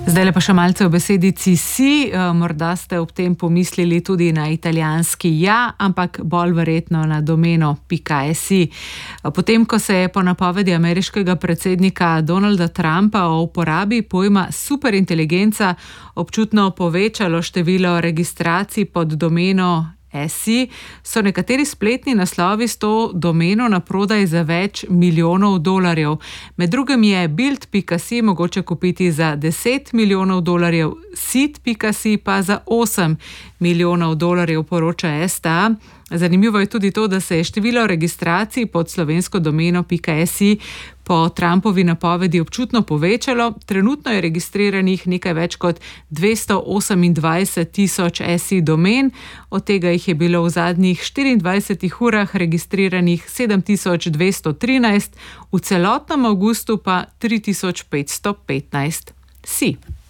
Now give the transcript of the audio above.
Zdaj pa še malce o besedici si, morda ste ob tem pomislili tudi na italijanski ja, ampak bolj verjetno na domeno .si. Potem, ko se je po napovedi ameriškega predsednika Donalda Trumpa o uporabi pojma superinteligenca občutno povečalo število registracij pod domeno .si, so nekateri spletni naslovi s to domeno naprodaj za več milijonov dolarjev. Med drugim je Bild.si mogoče kupiti za 10 milijonov dolarjev, Sid.si pa za 8 milijonov dolarjev, poroča STA. Zanimivo je tudi to, da se je število registracij pod slovensko domeno .si po Trumpovi napovedi občutno povečalo. Trenutno je registriranih nekaj več kot 228 tisoč .si domen, od tega jih je bilo v zadnjih 24 urah registriranih 7213, v celotnem avgustu pa 3515 si.